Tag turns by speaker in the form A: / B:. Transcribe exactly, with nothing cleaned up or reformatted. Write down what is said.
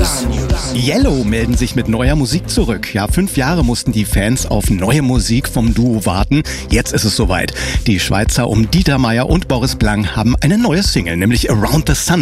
A: News. Yellow melden sich mit neuer Musik zurück. Ja, fünf Jahre mussten die Fans auf neue Musik vom Duo warten. Jetzt ist es soweit. Die Schweizer um Dieter Meier und Boris Blank haben eine neue Single, nämlich Around the Sun.